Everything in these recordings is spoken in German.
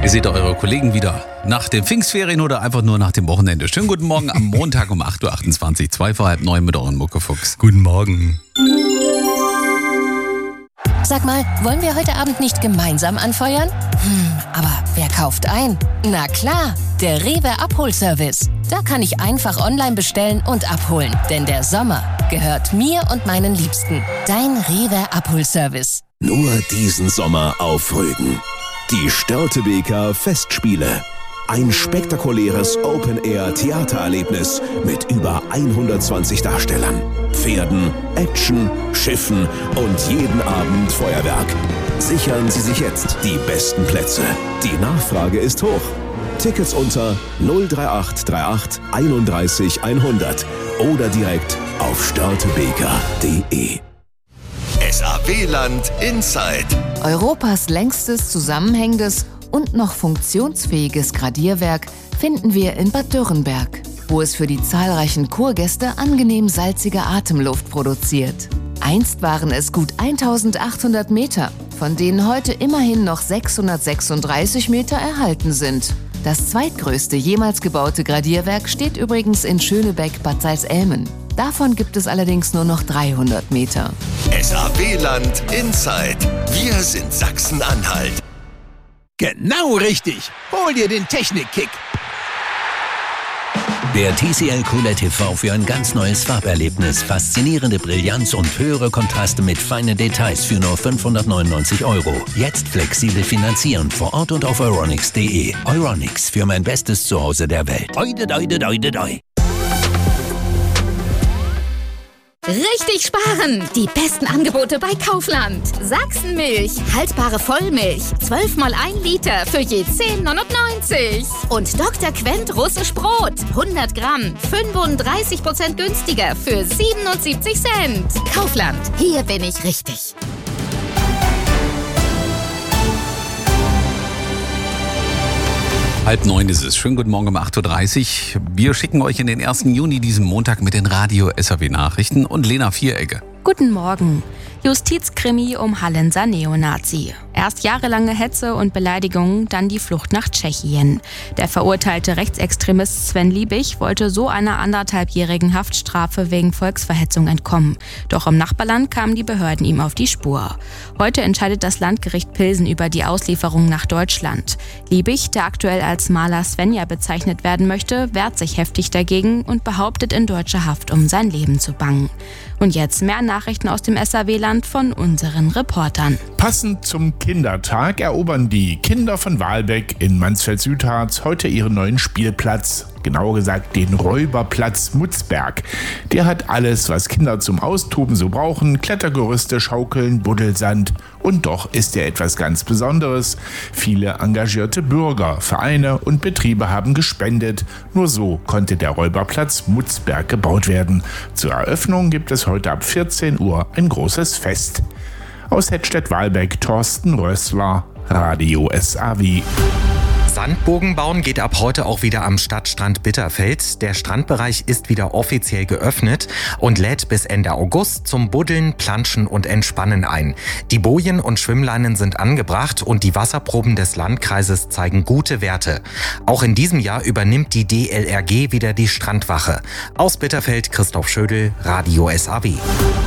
Ihr seht eure Kollegen wieder nach den Pfingstferien oder einfach nur nach dem Wochenende. Schönen guten Morgen am Montag um 8.28 Uhr, 2 vor halb 9 mit euren Muckefuchs. Guten Morgen. Sag mal, wollen wir heute Abend nicht gemeinsam anfeuern? Aber wer kauft ein? Na klar, der Rewe Abholservice. Da kann ich einfach online bestellen und abholen. Denn der Sommer gehört mir und meinen Liebsten. Dein Rewe Abholservice. Nur diesen Sommer auf Rügen. Die Störtebeker Festspiele. Ein spektakuläres Open-Air-Theatererlebnis mit über 120 Darstellern, Pferden, Action, Schiffen und jeden Abend Feuerwerk. Sichern Sie sich jetzt die besten Plätze. Die Nachfrage ist hoch. Tickets unter 03838 31 100 oder direkt auf störtebeker.de. SAW-Land Inside. Europas längstes zusammenhängendes und noch funktionsfähiges Gradierwerk finden wir in Bad Dürrenberg, wo es für die zahlreichen Kurgäste angenehm salzige Atemluft produziert. Einst waren es gut 1800 Meter, von denen heute immerhin noch 636 Meter erhalten sind. Das zweitgrößte jemals gebaute Gradierwerk steht übrigens in Schönebeck-Bad Salzellmen. Davon gibt es allerdings nur noch 300 Meter. SAW-Land Inside. Wir sind Sachsen-Anhalt. Genau richtig. Hol dir den Technik-Kick. Der TCL QLED TV für ein ganz neues Farberlebnis. Faszinierende Brillanz und höhere Kontraste mit feinen Details für nur 599 €. Jetzt flexibel finanzieren vor Ort und auf euronics.de. Euronics, für mein bestes Zuhause der Welt. Doi. Richtig sparen! Die besten Angebote bei Kaufland. Sachsenmilch, haltbare Vollmilch, 12 mal 1 Liter für je 10,99 €. Und Dr. Quent russisch Brot, 100 Gramm, 35% günstiger für 77 Cent. Kaufland, hier bin ich richtig. Halb 9 ist es. Schönen guten Morgen um 8.30 Uhr. Wir schicken euch in den 1. Juni diesen Montag mit den Radio-SAW-Nachrichten und Lena Vierecke. Guten Morgen. Justizkrimi um Hallenser Neonazi. Erst jahrelange Hetze und Beleidigungen, dann die Flucht nach Tschechien. Der verurteilte Rechtsextremist Sven Liebig wollte so einer 1,5-jährigen Haftstrafe wegen Volksverhetzung entkommen. Doch im Nachbarland kamen die Behörden ihm auf die Spur. Heute entscheidet das Landgericht Pilsen über die Auslieferung nach Deutschland. Liebig, der aktuell als Maler Svenja bezeichnet werden möchte, wehrt sich heftig dagegen und behauptet, in deutscher Haft um sein Leben zu bangen. Und jetzt mehr Nachrichten aus dem SAW-Land von unseren Reportern. Passend zum Kindertag erobern die Kinder von Wahlbeck in Mansfeld-Südharz heute ihren neuen Spielplatz. Genauer gesagt den Räuberplatz Mutzberg. Der hat alles, was Kinder zum Austoben so brauchen. Klettergerüste, Schaukeln, Buddelsand. Und doch ist er etwas ganz Besonderes. Viele engagierte Bürger, Vereine und Betriebe haben gespendet. Nur so konnte der Räuberplatz Mutzberg gebaut werden. Zur Eröffnung gibt es heute ab 14 Uhr ein großes Fest. Aus Hettstedt-Walbeck, Thorsten Rössler, Radio SAW. Sandburgen bauen geht ab heute auch wieder am Stadtstrand Bitterfeld. Der Strandbereich ist wieder offiziell geöffnet und lädt bis Ende August zum Buddeln, Planschen und Entspannen ein. Die Bojen und Schwimmleinen sind angebracht und die Wasserproben des Landkreises zeigen gute Werte. Auch in diesem Jahr übernimmt die DLRG wieder die Strandwache. Aus Bitterfeld Christoph Schödel, Radio SAW.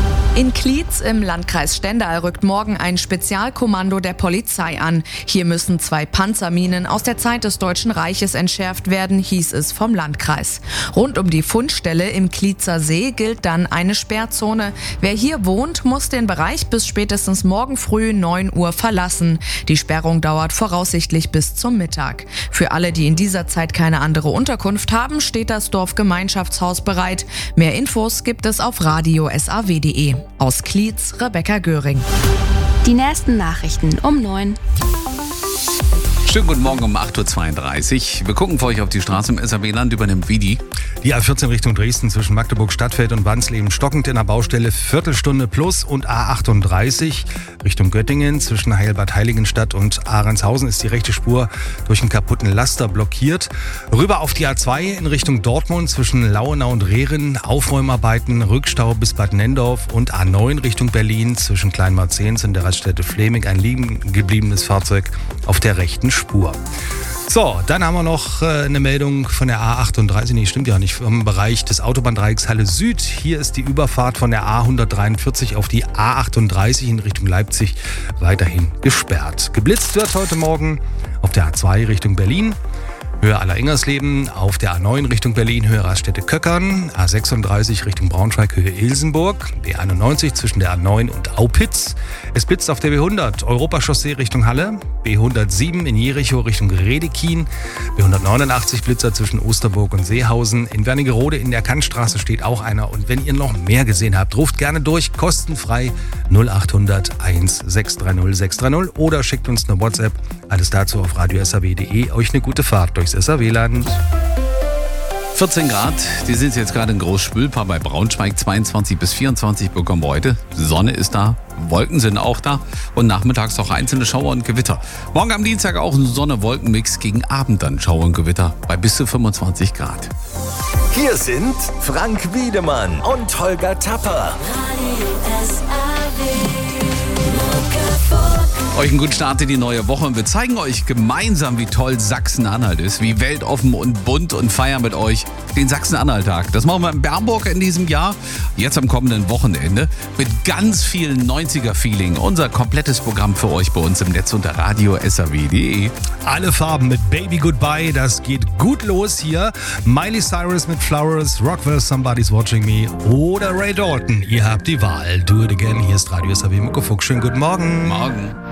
In Klietz im Landkreis Stendal rückt morgen ein Spezialkommando der Polizei an. Hier müssen 2 Panzerminen aus der Zeit des Deutschen Reiches entschärft werden, hieß es vom Landkreis. Rund um die Fundstelle im Klietzer See gilt dann eine Sperrzone. Wer hier wohnt, muss den Bereich bis spätestens morgen früh 9 Uhr verlassen. Die Sperrung dauert voraussichtlich bis zum Mittag. Für alle, die in dieser Zeit keine andere Unterkunft haben, steht das Dorfgemeinschaftshaus bereit. Mehr Infos gibt es auf radio-saw.de. Aus Klietz, Rebecca Göring. Die nächsten Nachrichten um 9. Schönen guten Morgen um 8.32 Uhr. Wir gucken für euch auf die Straße im SAW-Land, übernimmt Vidi. Die A14 Richtung Dresden zwischen Magdeburg Stadtfeld und Wansleben stockend in der Baustelle, Viertelstunde plus. Und A38 Richtung Göttingen zwischen Heilbad Heiligenstadt und Ahrendshausen ist die rechte Spur durch einen kaputten Laster blockiert. Rüber auf die A2 in Richtung Dortmund zwischen Lauenau und Rehren, Aufräumarbeiten, Rückstau bis Bad Nendorf. Und A9 Richtung Berlin zwischen Kleinmarzens und der Raststätte Fleming ein liegen gebliebenes Fahrzeug auf der rechten Spur. So, dann haben wir noch eine Meldung von der A38, nee, stimmt ja nicht, vom Bereich des Autobahndreiecks Halle Süd. Hier ist die Überfahrt von der A143 auf die A38 in Richtung Leipzig weiterhin gesperrt. Geblitzt wird heute Morgen auf der A2 Richtung Berlin, Höhe Aller-Ingersleben, auf der A9 Richtung Berlin, Höhe Raststätte Köckern, A36 Richtung Braunschweig, Höhe Ilsenburg, B91 zwischen der A9 und Aupitz. Es blitzt auf der B100, Europachaussee Richtung Halle, B107 in Jericho Richtung Redekin, B189 Blitzer zwischen Osterburg und Seehausen. In Wernigerode in der Kantstraße steht auch einer. Und wenn ihr noch mehr gesehen habt, ruft gerne durch, kostenfrei 0800 1630 630 oder schickt uns eine WhatsApp. Alles dazu auf radiosaw.de. Euch eine gute Fahrt durchs SAW-Land. 14 Grad, die sind jetzt gerade in Großspülpa bei Braunschweig. 22 bis 24 bekommen wir heute. Sonne ist da, Wolken sind auch da und nachmittags auch einzelne Schauer und Gewitter. Morgen am Dienstag auch ein Sonne-Wolken-Mix, gegen Abend dann Schauer und Gewitter bei bis zu 25 Grad. Hier sind Frank Wiedemann und Holger Tapper. Euch einen guten Start in die neue Woche und wir zeigen euch gemeinsam, wie toll Sachsen-Anhalt ist, wie weltoffen und bunt und feiern mit euch den Sachsen-Anhalt-Tag. Das machen wir in Bernburg in diesem Jahr, jetzt am kommenden Wochenende, mit ganz viel 90er-Feeling. Unser komplettes Programm für euch bei uns im Netz unter radiosaw.de. Alle Farben mit Baby Goodbye, das geht gut los hier. Miley Cyrus mit Flowers, Rockwell, Somebody's Watching Me oder Ray Dalton. Ihr habt die Wahl. Do it again. Hier ist Radio SAW Mucke Fuchs. Schönen guten Morgen. Morgen.